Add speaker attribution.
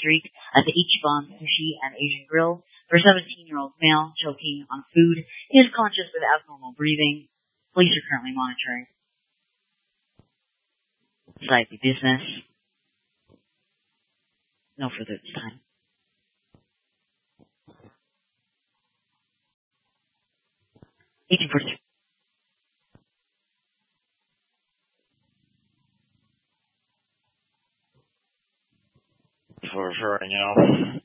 Speaker 1: street at the Ichiban Sushi and Asian Grill for a 17-year-old male choking on food. He is conscious with abnormal breathing. Police are currently monitoring. Society business. No further this time. 1842.
Speaker 2: For sure,